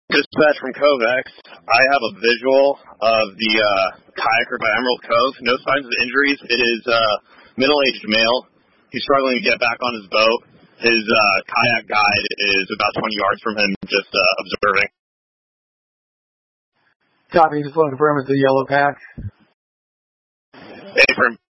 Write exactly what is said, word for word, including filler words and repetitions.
Dispatch from Kovacs. I have a visual of the uh, kayaker by Emerald Cove. No signs of injuries. It is a uh, middle-aged male. He's struggling to get back on his boat. His uh, kayak guide is about twenty yards from him, just uh, observing. Copy. Just want to confirm it's the yellow pack. Affirm.